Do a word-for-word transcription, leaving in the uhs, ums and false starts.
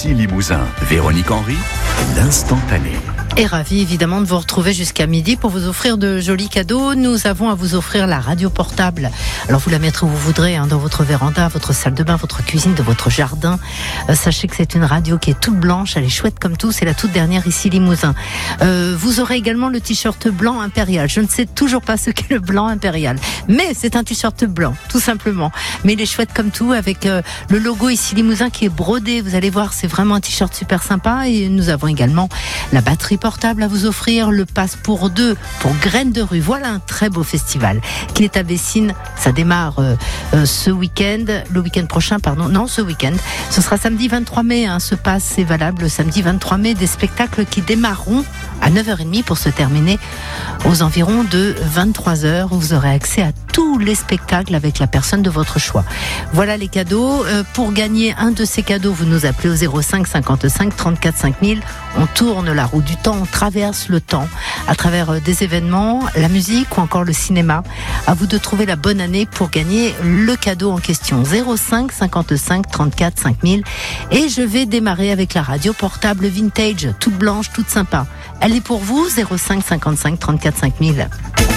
Ici Limousin, Véronique Henry, l'instantané. Et ravi évidemment de vous retrouver jusqu'à midi pour vous offrir de jolis cadeaux. Nous avons à vous offrir la radio portable. Alors vous la mettrez où vous voudrez, hein, dans votre véranda, votre salle de bain, votre cuisine, de votre jardin. Euh, sachez que c'est une radio qui est toute blanche, elle est chouette comme tout, c'est la toute dernière ici Limousin. Euh, vous aurez également le t-shirt blanc impérial. Je ne sais toujours pas ce qu'est le blanc impérial, mais c'est un t-shirt blanc, tout simplement. Mais il est chouette comme tout, avec euh, le logo ici Limousin qui est brodé. Vous allez voir, c'est vraiment un t-shirt super sympa. Et nous avons également la batterie portable à vous offrir, le pass pour deux pour Graines de Rue. Voilà un très beau festival qui est à Bessines. Ça démarre euh, euh, ce week-end, le week-end prochain, pardon, non, ce week-end. Ce sera samedi vingt-trois mai, hein, ce pass est valable le samedi vingt-trois mai, des spectacles qui démarreront à neuf heures trente pour se terminer aux environs de vingt-trois heures. Vous aurez accès à tous les spectacles avec la personne de votre choix. Voilà les cadeaux. Euh, pour gagner un de ces cadeaux, vous nous appelez au zéro cinq cinquante-cinq trente-quatre cinq mille. On tourne la roue du temps, on traverse le temps à travers euh, des événements, la musique ou encore le cinéma. À vous de trouver la bonne année pour gagner le cadeau en question. zéro cinq cinquante-cinq trente-quatre cinq mille. Et je vais démarrer avec la radio portable vintage, toute blanche, toute sympa. Elle est pour vous, zéro cinq cinquante-cinq trente-quatre cinq mille.